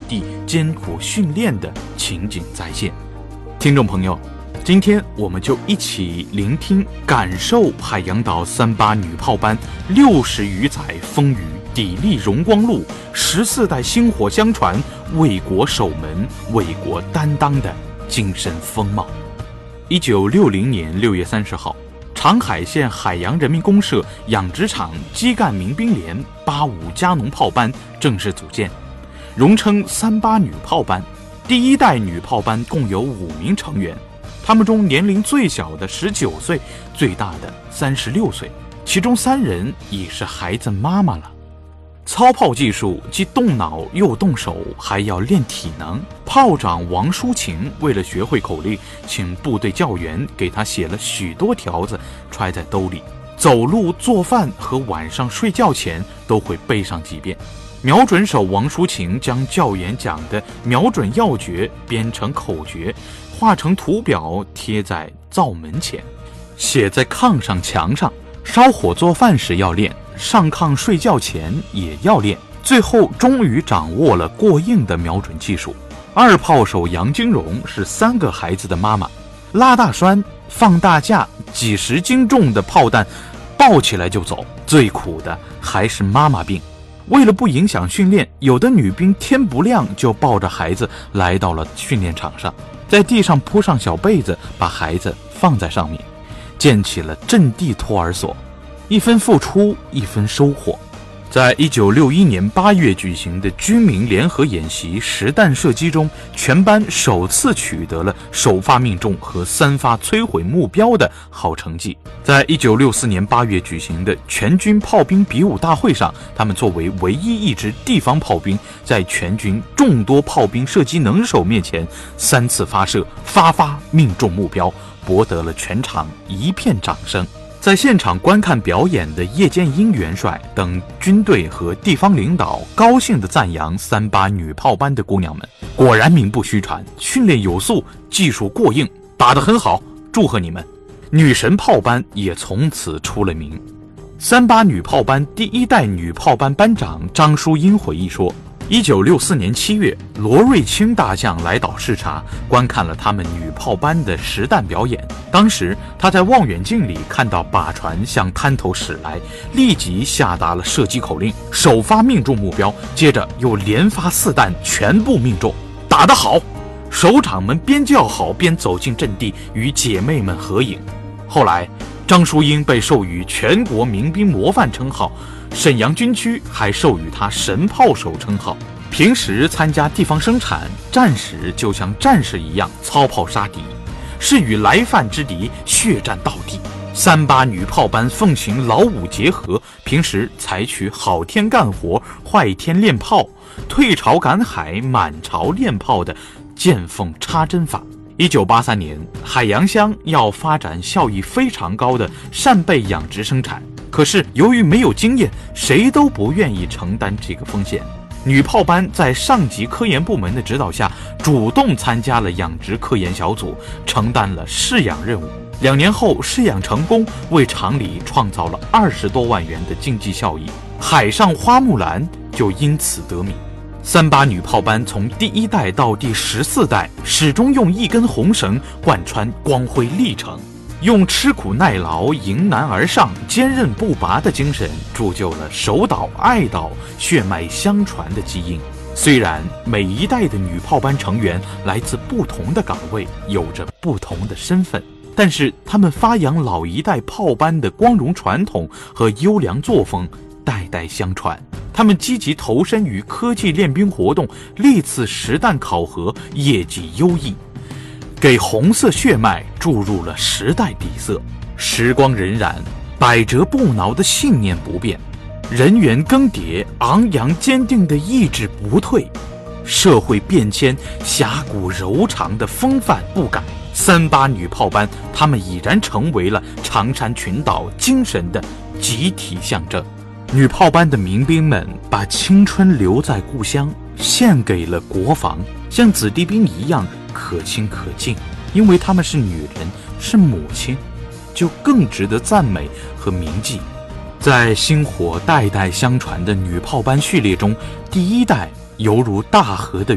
地艰苦训练的情景再现。听众朋友，今天我们就一起聆听感受海洋岛38女炮班60余载风雨砥砺荣光路14代薪火相传为国守门为国担当的精神风貌。1960年6月30号，长海县海洋人民公社养殖场基干民兵连85加农炮班正式组建，荣称38女炮班。第一代女炮班共有5名成员，他们中年龄最小的19岁，最大的36岁，其中3人已是孩子妈妈了。操炮技术既动脑又动手，还要练体能。炮长王淑琴为了学会口令，请部队教员给他写了许多条子，揣在兜里，走路、做饭和晚上睡觉前都会背上几遍。瞄准手王淑琴将教员讲的瞄准要诀编成口诀，画成图表贴在灶门前，写在炕上墙上。烧火做饭时要练，上炕睡觉前也要练。最后终于掌握了过硬的瞄准技术。二炮手杨金荣是3个孩子的妈妈，拉大栓、放大架，几十斤重的炮弹抱起来就走，最苦的还是妈妈病。为了不影响训练，有的女兵天不亮就抱着孩子来到了训练场上，在地上铺上小被子，把孩子放在上面，建起了阵地托儿所。一分付出，一分收获。在1961年8月举行的军民联合演习实弹射击中，全班首次取得了首发命中和3发摧毁目标的好成绩。在1964年8月举行的全军炮兵比武大会上，他们作为唯一一支地方炮兵，在全军众多炮兵射击能手面前3次发射，发命中目标，博得了全场一片掌声。在现场观看表演的叶剑英元帅等军队和地方领导高兴地赞扬38女炮班的姑娘们，果然名不虚传，训练有素，技术过硬，打得很好，祝贺你们。女神炮班也从此出了名。38女炮班第一代女炮班班长张淑英回忆说，1964年7月，罗瑞卿大将来岛视察，观看了他们女炮班的实弹表演。当时他在望远镜里看到靶船向滩头驶来，立即下达了射击口令，首发命中目标，接着又连发4弹，全部命中，打得好！首长们边叫好边走进阵地，与姐妹们合影。后来，张淑英被授予全国民兵模范称号，沈阳军区还授予他神炮手称号。平时参加地方生产，战时就像战士一样操炮杀敌，是与来犯之敌血战到底。38女炮班奉行劳武结合，平时采取好天干活、坏天练炮、退潮赶海、满潮练炮的见缝插针法。1983年，海洋乡要发展效益非常高的扇贝养殖生产，可是由于没有经验，谁都不愿意承担这个风险。女炮班在上级科研部门的指导下，主动参加了养殖科研小组，承担了试养任务。2年后试养成功，为厂里创造了20多万元的经济效益，海上花木兰就因此得名。38女炮班从第1代到第14代，始终用一根红绳贯穿光辉历程，用吃苦耐劳、迎难而上、坚韧不拔的精神，铸就了守岛爱岛、血脉相传的基因。虽然每一代的女炮班成员来自不同的岗位，有着不同的身份，但是他们发扬老一代炮班的光荣传统和优良作风，代代相传。他们积极投身于科技练兵活动，历次实弹考核业绩优异，给红色血脉注入了时代底色。时光荏苒，百折不挠的信念不变，人员更迭，昂扬坚定的意志不退，社会变迁，侠骨柔肠的风范不改。38女炮班，他们已然成为了长山群岛精神的集体象征。女炮班的民兵们把青春留在故乡，献给了国防，像子弟兵一样可亲可敬。因为她们是女人，是母亲，就更值得赞美和铭记。在薪火代代相传的女炮班序列中，第1代犹如大河的